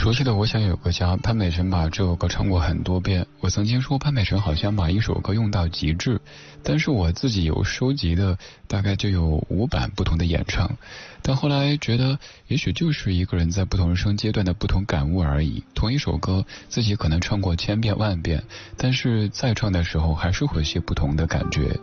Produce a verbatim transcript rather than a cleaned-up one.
熟悉的我想有个家，潘美辰把这首歌唱过很多遍。我曾经说潘美辰好像把一首歌用到极致，但是我自己有收集的大概就有五版不同的演唱，但后来觉得也许就是一个人在不同人生阶段的不同感悟而已。同一首歌自己可能唱过千遍万遍，但是再唱的时候还是会有些不同的感觉。